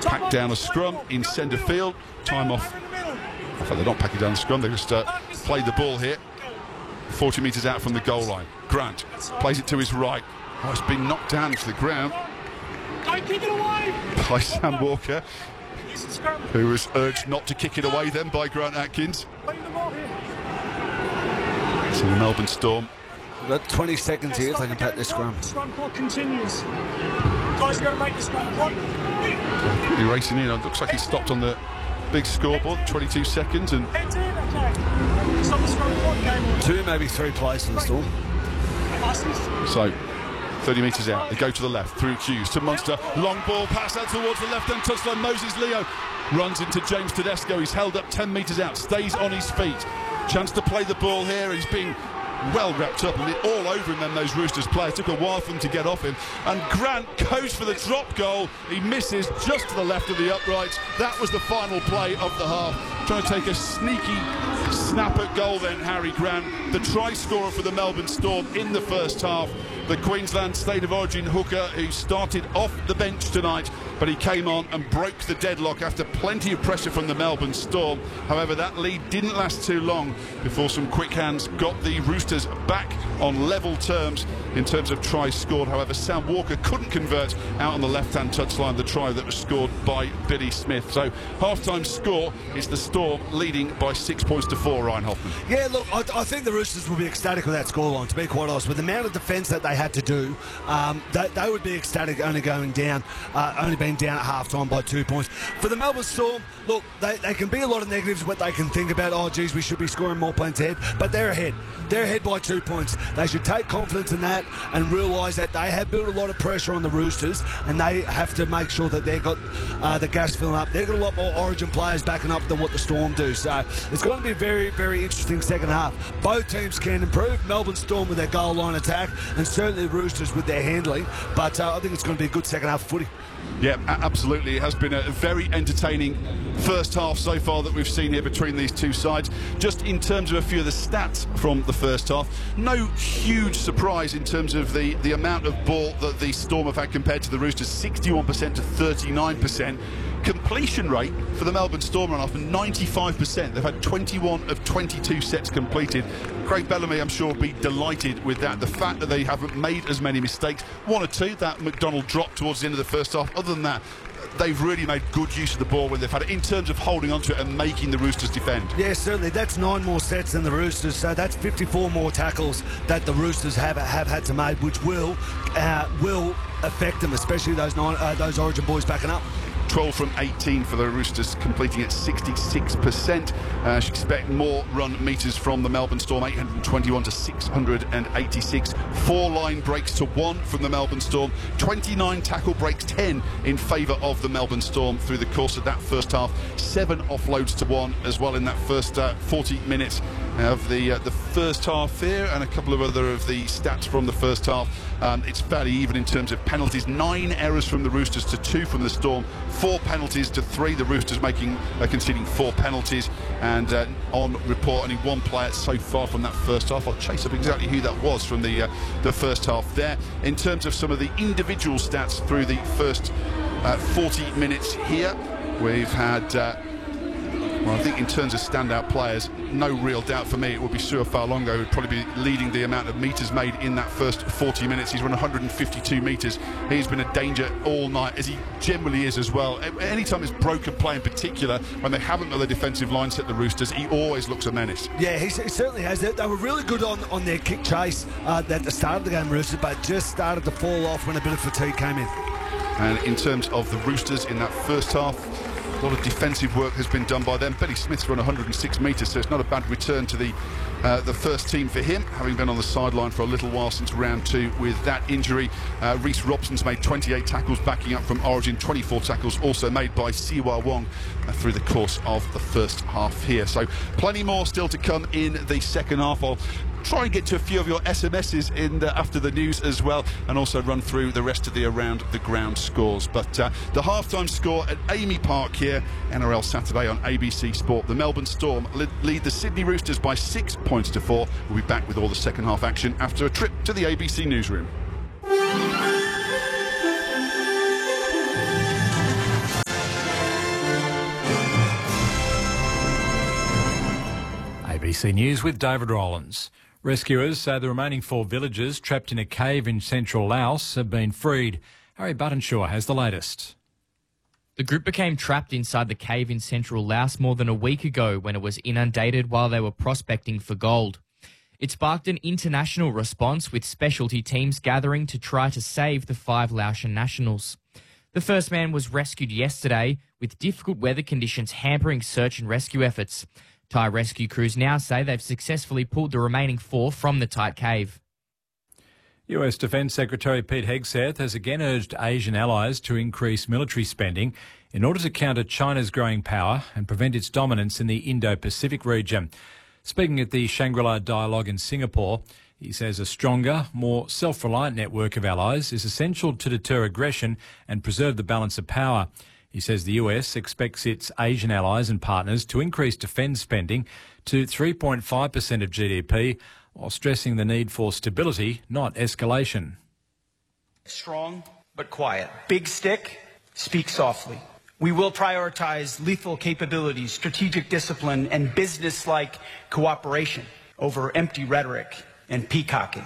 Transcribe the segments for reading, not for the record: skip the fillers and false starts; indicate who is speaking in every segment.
Speaker 1: pack down a scrum in centre field. Time off. In fact, they're not packing down the scrum, they just played the ball here. 40 metres out from the goal line. Grant plays it to his right. Oh, it's been knocked down to the ground by Sam Walker, who was urged not to kick it away then by Grant Atkins. So the Melbourne Storm.
Speaker 2: We've got 20 seconds here if they can pack this scrum.
Speaker 3: Scrum clock continues. Guys, got to make the scrum clock.
Speaker 1: He's racing in. It looks like he stopped on the big scoreboard. 22 seconds and.
Speaker 3: Heads in, okay. Stop the scrum clock, game on.
Speaker 2: 2, maybe 3 plays for the Storm.
Speaker 1: So 30 metres out, they go to the left through Hughes to Munster, long ball pass out towards the left hand touchline. Moses Leo runs into James Tedesco. He's held up 10 metres out, stays on his feet. Chance to play the ball here. He's being well wrapped up and all over him. Then those Roosters players, took a while for them to get off him, and Grant goes for the drop goal. He misses just to the left of the uprights. That was the final play of the half, trying to take a sneaky snap at goal then, Harry Grant, the try scorer for the Melbourne Storm in the first half. The Queensland State of Origin hooker who started off the bench tonight, but he came on and broke the deadlock after plenty of pressure from the Melbourne Storm. However, that lead didn't last too long before some quick hands got the Roosters back on level terms in terms of tries scored. However, Sam Walker couldn't convert out on the left-hand touchline, the try that was scored by Billy Smith. So half-time score is the Storm leading by 6 points to 4, Ryan Hoffman.
Speaker 2: Yeah, look, I think the Roosters will be ecstatic with that scoreline, to be quite honest. With the amount of defence that they had to do, they would be ecstatic only being down at half-time by 2 points. For the Melbourne Storm, look, they can be a lot of negatives, but they can think about, oh, geez, we should be scoring more points ahead. But they're ahead. They're ahead by 2 points. They should take confidence in that and realise that they have built a lot of pressure on the Roosters, and they have to make sure that they've got the gas filling up. They've got a lot more Origin players backing up than what the Storm do. So it's going to be a very, very interesting second half. Both teams can improve. Melbourne Storm with their goal line attack, and certainly the Roosters with their handling. But I think it's going to be a good second half of footy.
Speaker 1: Yeah, absolutely. It has been a very entertaining first half so far that we've seen here between these two sides. Just in terms of a few of the stats from the first half, no huge surprise in terms of the amount of ball that the Storm have had compared to the Roosters, 61% to 39%. Completion rate for the Melbourne Storm run off 95%. They've had 21 of 22 sets completed. Craig Bellamy, I'm sure, will be delighted with that. The fact that they haven't made as many mistakes, 1 or 2, that McDonald drop towards the end of the first half. Other than that, they've really made good use of the ball when they've had it, in terms of holding onto it and making the Roosters defend.
Speaker 2: Yeah, certainly. That's 9 more sets than the Roosters, so that's 54 more tackles that the Roosters have had to make, which will affect them, especially those Origin boys backing up.
Speaker 1: 12 from 18 for the Roosters, completing at 66%. Should expect more run metres from the Melbourne Storm, 821 to 686. 4 line breaks to 1 from the Melbourne Storm. 29 tackle breaks, 10 in favour of the Melbourne Storm through the course of that first half. 7 offloads to 1 as well in that first 40 minutes of the first half here, and a couple of other of the stats from the first half. It's fairly even in terms of penalties. 9 errors from the Roosters to 2 from the Storm. 4 penalties to 3. The Roosters conceding 4 penalties, and on report only 1 player so far from that first half. I'll chase up exactly who that was from the first half there. In terms of some of the individual stats through the first 40 minutes here, we've had well, I think in terms of standout players, no real doubt for me it would be Sua Fa'alogo, who would probably be leading the amount of metres made in that first 40 minutes. He's run 152 metres. He's been a danger all night, as he generally is as well. Anytime it's broken play in particular, when they haven't got the defensive line set, the Roosters, he always looks a menace.
Speaker 2: Yeah, he certainly has. They were really good on their kick chase at the start of the game, Roosters, but just started to fall off when a bit of fatigue came in.
Speaker 1: And in terms of the Roosters in that first half, a lot of defensive work has been done by them. Billy Smith's run 106 metres, so it's not a bad return to the first team for him, having been on the sideline for a little while since round 2 with that injury. Reece Robson's made 28 tackles backing up from Origin, 24 tackles also made by Siwa Wong through the course of the first half here. So plenty more still to come in the second half. I'll try and get to a few of your SMSs in after the news as well, and also run through the rest of the around the ground scores. But the halftime score at Amy Park here, NRL Saturday on ABC Sport. The Melbourne Storm lead the Sydney Roosters by 6 points to 4. We'll be back with all the second half action after a trip to the ABC newsroom.
Speaker 4: ABC News with David Rollins. Rescuers say the remaining 4 villagers trapped in a cave in central Laos have been freed. Harry Buttonshaw has the latest.
Speaker 5: The group became trapped inside the cave in central Laos more than a week ago when it was inundated while they were prospecting for gold. It sparked an international response with specialty teams gathering to try to save the 5 Laotian nationals. The first man was rescued yesterday with difficult weather conditions hampering search and rescue efforts. Thai rescue crews now say they've successfully pulled the remaining 4 from the tight cave.
Speaker 4: US Defence Secretary Pete Hegseth has again urged Asian allies to increase military spending in order to counter China's growing power and prevent its dominance in the Indo-Pacific region. Speaking at the Shangri-La Dialogue in Singapore, he says a stronger, more self-reliant network of allies is essential to deter aggression and preserve the balance of power. He says the US expects its Asian allies and partners to increase defence spending to 3.5% of GDP, while stressing the need for stability, not escalation.
Speaker 6: Strong but quiet. Big stick, speak softly. We will prioritise lethal capabilities, strategic discipline, and business-like cooperation over empty rhetoric and peacocking.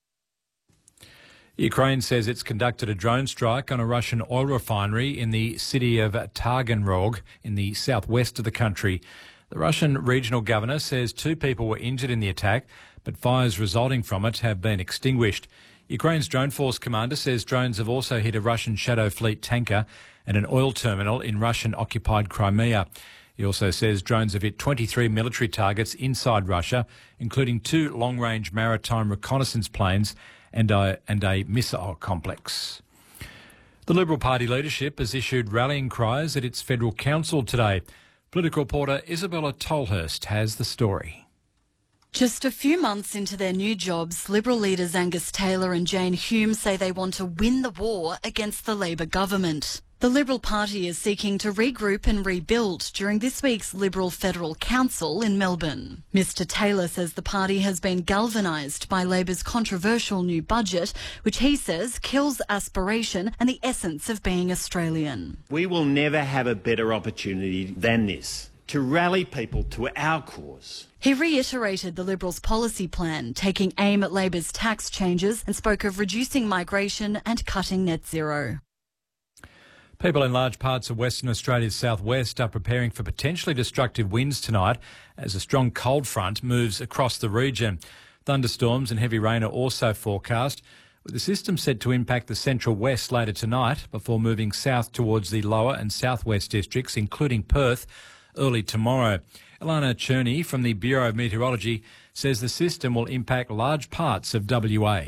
Speaker 4: Ukraine says it's conducted a drone strike on a Russian oil refinery in the city of Taganrog in the southwest of the country. The Russian regional governor says 2 people were injured in the attack, but fires resulting from it have been extinguished. Ukraine's drone force commander says drones have also hit a Russian Shadow Fleet tanker and an oil terminal in Russian-occupied Crimea. He also says drones have hit 23 military targets inside Russia, including 2 long-range maritime reconnaissance planes and a missile complex. The Liberal Party leadership has issued rallying cries at its federal council today. Political reporter Isabella Tolhurst has the story.
Speaker 7: Just a few months into their new jobs, Liberal leaders Angus Taylor and Jane Hume say they want to win the war against the Labor government. The Liberal Party is seeking to regroup and rebuild during this week's Liberal Federal Council in Melbourne. Mr Taylor says the party has been galvanised by Labor's controversial new budget, which he says kills aspiration and the essence of being Australian.
Speaker 8: We will never have a better opportunity than this to rally people to our cause.
Speaker 7: He reiterated the Liberals' policy plan, taking aim at Labor's tax changes, and spoke of reducing migration and cutting net zero.
Speaker 4: People in large parts of Western Australia's southwest are preparing for potentially destructive winds tonight as a strong cold front moves across the region. Thunderstorms and heavy rain are also forecast, with the system set to impact the central west later tonight before moving south towards the lower and southwest districts, including Perth, early tomorrow. Ilana Cherney from the Bureau of Meteorology says the system will impact large parts of WA.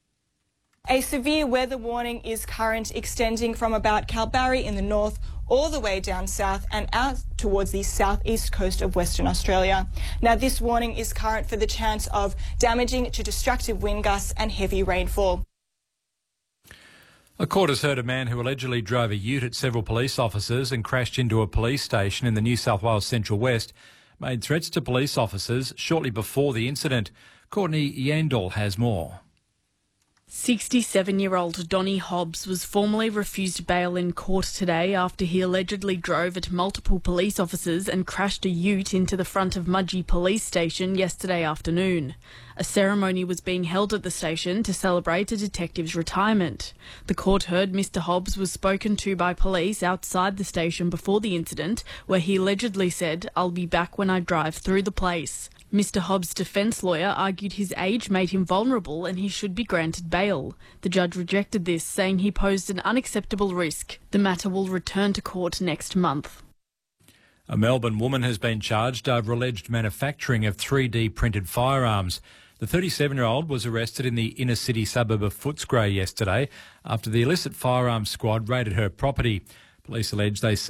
Speaker 9: A severe weather warning is current, extending from about Kalbarri in the north all the way down south and out towards the southeast coast of Western Australia. Now, this warning is current for the chance of damaging to destructive wind gusts and heavy rainfall.
Speaker 4: A court has heard a man who allegedly drove a ute at several police officers and crashed into a police station in the New South Wales Central West made threats to police officers shortly before the incident. Courtney Yandel has more.
Speaker 10: 67-year-old Donny Hobbs was formally refused bail in court today after he allegedly drove at multiple police officers and crashed a ute into the front of Mudgee Police Station yesterday afternoon. A ceremony was being held at the station to celebrate a detective's retirement. The court heard Mr Hobbs was spoken to by police outside the station before the incident, where he allegedly said, "I'll be back when I drive through the place." Mr Hobbs' defence lawyer argued his age made him vulnerable and he should be granted bail. The judge rejected this, saying he posed an unacceptable risk. The matter will return to court next month.
Speaker 4: A Melbourne woman has been charged over alleged manufacturing of 3D printed firearms. The 37-year-old was arrested in the inner city suburb of Footscray yesterday after the illicit firearms squad raided her property. Police allege they